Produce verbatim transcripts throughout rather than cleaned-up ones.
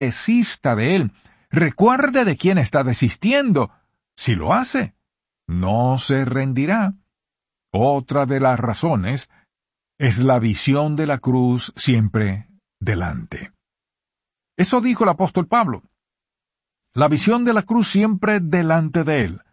desista de él. Recuerde de quién está desistiendo. Si lo hace, no se rendirá. Otra de las razones es la visión de la cruz siempre delante. Eso dijo el apóstol Pablo. La visión de la cruz siempre delante de él.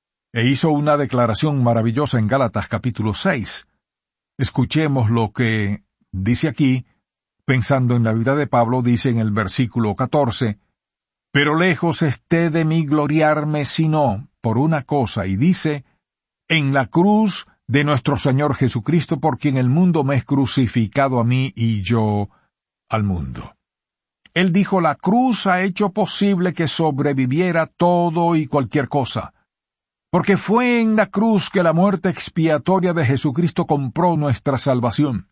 E hizo una declaración maravillosa en Gálatas capítulo seis. Escuchemos lo que dice aquí, pensando en la vida de Pablo, dice en el versículo catorce, «Pero lejos esté de mí gloriarme, sino por una cosa», y dice, «en la cruz de nuestro Señor Jesucristo, por quien el mundo me es crucificado a mí y yo al mundo». Él dijo, la cruz ha hecho posible que sobreviviera todo y cualquier cosa, porque fue en la cruz que la muerte expiatoria de Jesucristo compró nuestra salvación.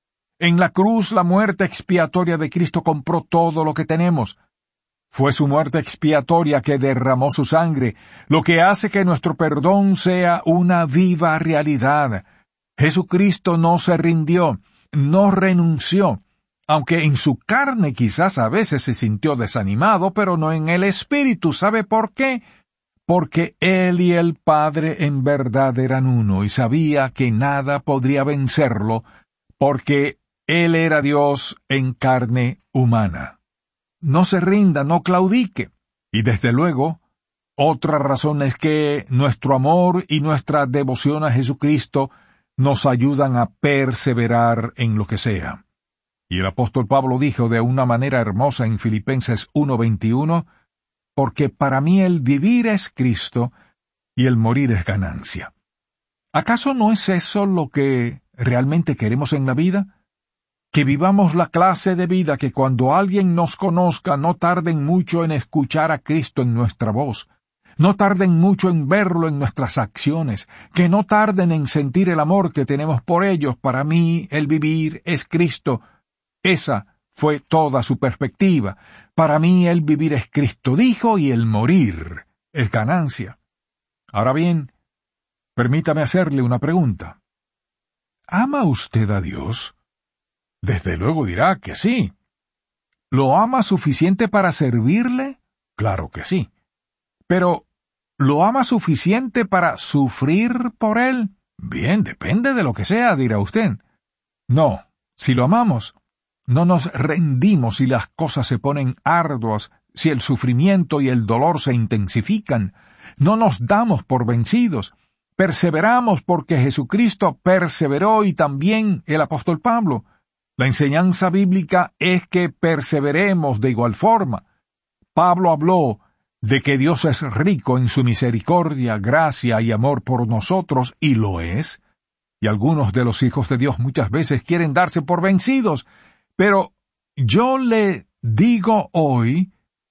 En la cruz la muerte expiatoria de Cristo compró todo lo que tenemos. Fue su muerte expiatoria que derramó su sangre, lo que hace que nuestro perdón sea una viva realidad. Jesucristo no se rindió, no renunció, aunque en su carne quizás a veces se sintió desanimado, pero no en el espíritu. ¿Sabe por qué? Porque él y el Padre en verdad eran uno, y sabía que nada podría vencerlo, porque él era Dios en carne humana. No se rinda, no claudique. Y desde luego, otra razón es que nuestro amor y nuestra devoción a Jesucristo nos ayudan a perseverar en lo que sea. Y el apóstol Pablo dijo de una manera hermosa en Filipenses uno veintiuno, «Porque para mí el vivir es Cristo y el morir es ganancia». ¿Acaso no es eso lo que realmente queremos en la vida? Que vivamos la clase de vida que cuando alguien nos conozca no tarden mucho en escuchar a Cristo en nuestra voz, no tarden mucho en verlo en nuestras acciones, que no tarden en sentir el amor que tenemos por ellos. Para mí el vivir es Cristo. Esa fue toda su perspectiva. Para mí el vivir es Cristo, dijo, y el morir es ganancia. Ahora bien, permítame hacerle una pregunta. ¿Ama usted a Dios? Desde luego dirá que sí. ¿Lo ama suficiente para servirle? Claro que sí. Pero, ¿lo ama suficiente para sufrir por él? Bien, depende de lo que sea, dirá usted. No, si lo amamos, no nos rendimos si las cosas se ponen arduas, si el sufrimiento y el dolor se intensifican. No nos damos por vencidos. Perseveramos porque Jesucristo perseveró y también el apóstol Pablo. La enseñanza bíblica es que perseveremos de igual forma. Pablo habló de que Dios es rico en su misericordia, gracia y amor por nosotros, y lo es. Y algunos de los hijos de Dios muchas veces quieren darse por vencidos. Pero yo le digo hoy,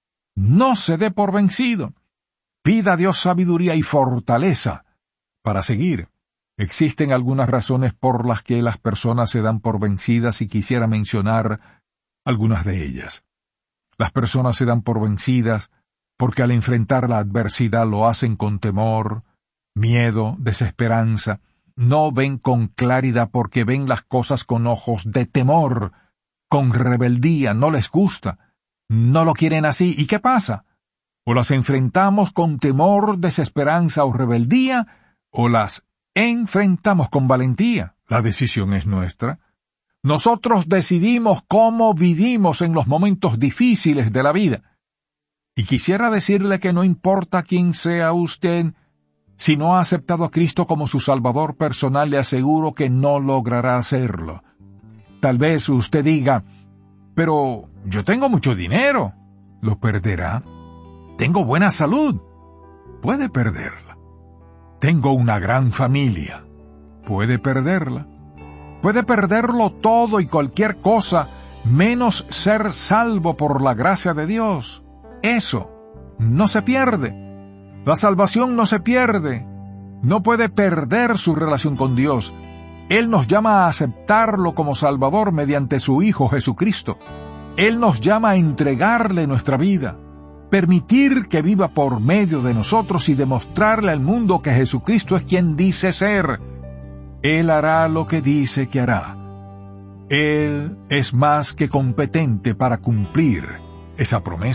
no se dé por vencido. Pida a Dios sabiduría y fortaleza para seguir. Existen algunas razones por las que las personas se dan por vencidas y quisiera mencionar algunas de ellas. Las personas se dan por vencidas porque al enfrentar la adversidad lo hacen con temor, miedo, desesperanza. No ven con claridad porque ven las cosas con ojos de temor, con rebeldía, no les gusta, no lo quieren así. ¿Y qué pasa? O las enfrentamos con temor, desesperanza o rebeldía, o las enfrentamos con valentía. La decisión es nuestra. Nosotros decidimos cómo vivimos en los momentos difíciles de la vida. Y quisiera decirle que no importa quién sea usted, si no ha aceptado a Cristo como su Salvador personal, le aseguro que no logrará hacerlo. Tal vez usted diga, pero yo tengo mucho dinero. ¿Lo perderá? Tengo buena salud. Puede perderla. Tengo una gran familia. Puede perderla. Puede perderlo todo y cualquier cosa, menos ser salvo por la gracia de Dios. Eso no se pierde. La salvación no se pierde. No puede perder su relación con Dios. Él nos llama a aceptarlo como Salvador mediante su Hijo Jesucristo. Él nos llama a entregarle nuestra vida, permitir que viva por medio de nosotros y demostrarle al mundo que Jesucristo es quien dice ser. Él hará lo que dice que hará. Él es más que competente para cumplir Esa promesa